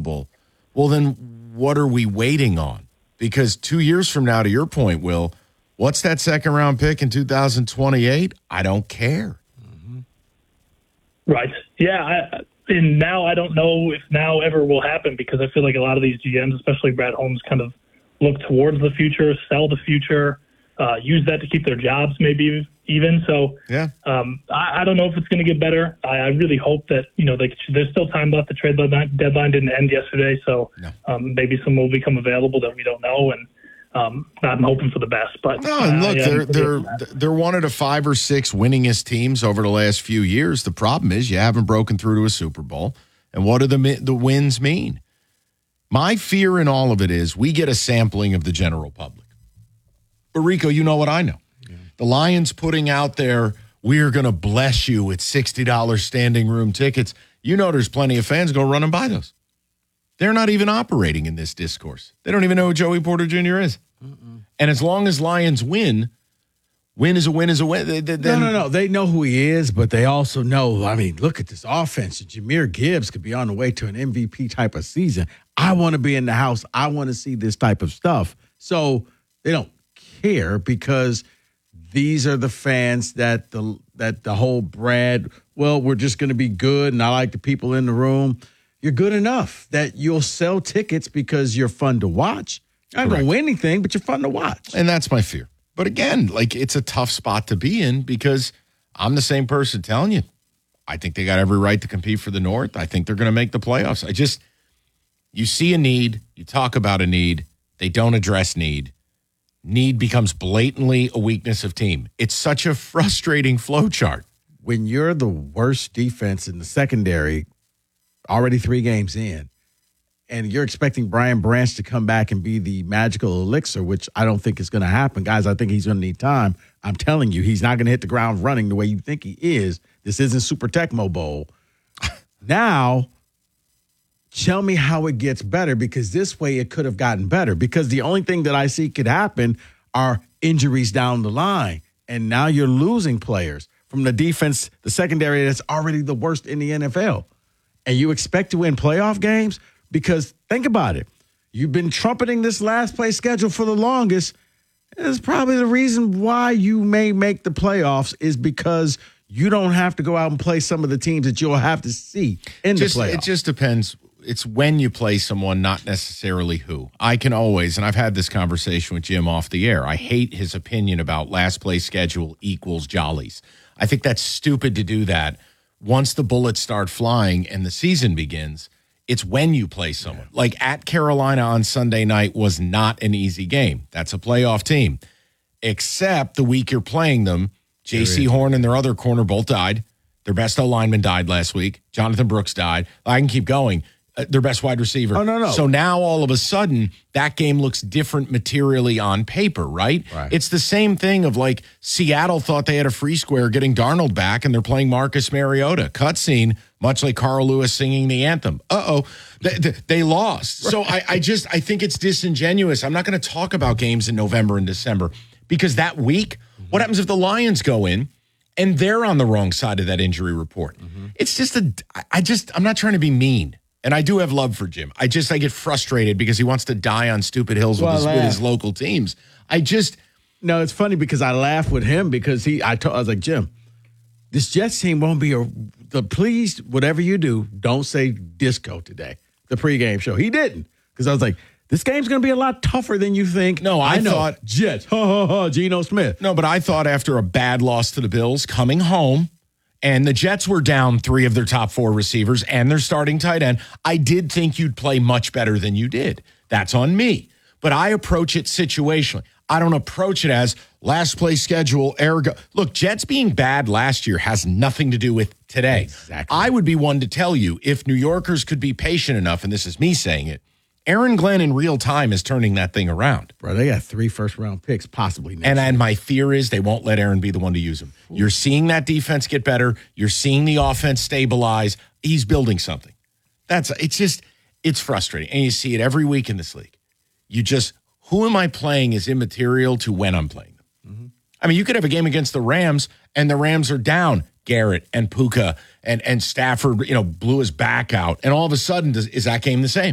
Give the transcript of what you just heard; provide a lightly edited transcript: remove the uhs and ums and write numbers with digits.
available, well, then what are we waiting on? Because 2 years from now, to your point, Will, what's that second-round pick in 2028? I don't care. Right. Yeah. And now I don't know if now ever will happen, because I feel like a lot of these GMs, especially Brad Holmes, kind of look towards the future, sell the future, use that to keep their jobs maybe even. So yeah, I don't know if it's going to get better. I really hope that, there's still time left. The trade deadline didn't end yesterday. So maybe some will become available that we don't know. And I'm hoping for the best. But no, and look, they're one of the 5 or 6 winningest teams over the last few years. The problem is you haven't broken through to a Super Bowl. And what do the wins mean? My fear in all of it is we get a sampling of the general public. But Rico, you know what I know. Yeah. The Lions putting out there, we are going to bless you with $60 standing room tickets. You know there's plenty of fans going to run and buy those. They're not even operating in this discourse. They don't even know who Joey Porter Jr. is. And as long as Lions win is a win is a win. No. They know who he is, but they also know, I mean, look at this offense. Jahmyr Gibbs could be on the way to an MVP type of season. I want to be in the house. I want to see this type of stuff. So they don't care, because these are the fans that the whole Brad, well, we're just going to be good and I like the people in the room. You're good enough that you'll sell tickets because you're fun to watch. I don't win anything, but you're fun to watch. And that's my fear. But again, it's a tough spot to be in, because I'm the same person telling you, I think they got every right to compete for the North. I think they're going to make the playoffs. You see a need, you talk about a need, they don't address need. Need becomes blatantly a weakness of team. It's such a frustrating flow chart. When you're the worst defense in the secondary, already 3 games in, and you're expecting Brian Branch to come back and be the magical elixir, which I don't think is going to happen. Guys, I think he's going to need time. I'm telling you, he's not going to hit the ground running the way you think he is. This isn't Super Tecmo Bowl. Now, tell me how it gets better, because this way it could have gotten better, because the only thing that I see could happen are injuries down the line. And now you're losing players from the defense, the secondary that's already the worst in the NFL. And you expect to win playoff games? Because think about it. You've been trumpeting this last place schedule for the longest. It's probably the reason why you may make the playoffs, is because you don't have to go out and play some of the teams that you'll have to see in the playoffs. It just depends. It's when you play someone, not necessarily who. I can always, and I've had this conversation with Jim off the air, I hate his opinion about last place schedule equals jollies. I think that's stupid to do that. Once the bullets start flying and the season begins, it's when you play someone. Yeah. Like at Carolina on Sunday night was not an easy game. That's a playoff team. Except the week you're playing them, J.C. Horn and their other corner both died. Their best O-lineman died last week. Jonathan Brooks died. I can keep going. Their best wide receiver. Oh, no. So now all of a sudden, that game looks different materially on paper, right? It's the same thing of like Seattle thought they had a free square getting Darnold back, and they're playing Marcus Mariota. Cutscene, much like Carl Lewis singing the anthem. They lost. Right. So I think it's disingenuous. I'm not going to talk about games in November and December, because that week, what happens if the Lions go in and they're on the wrong side of that injury report? It's just I'm not trying to be mean. And I do have love for Jim. I get frustrated because he wants to die on stupid hills with his local teams. No, it's funny because I laugh with him because I was like, Jim, this Jets team won't be please, whatever you do, don't say disco today, the pregame show. He didn't, because I was like, this game's going to be a lot tougher than you think. No, I thought Jets, Geno Smith. No, but I thought after a bad loss to the Bills, coming home, and the Jets were down 3 of their top 4 receivers and their starting tight end, I did think you'd play much better than you did. That's on me. But I approach it situationally. I don't approach it as last place schedule, ergo. Look, Jets being bad last year has nothing to do with today. Exactly. I would be one to tell you, if New Yorkers could be patient enough, and this is me saying it, Aaron Glenn in real time is turning that thing around. Bro, they got 3 first-round picks possibly next year. And my fear is they won't let Aaron be the one to use them. Ooh. You're seeing that defense get better. You're seeing the offense stabilize. He's building something. It's frustrating. And you see it every week in this league. Who am I playing is immaterial to when I'm playing them. Mm-hmm. I mean, you could have a game against the Rams, and the Rams are down. Garrett and Puka and Stafford, blew his back out. And all of a sudden, is that game the same?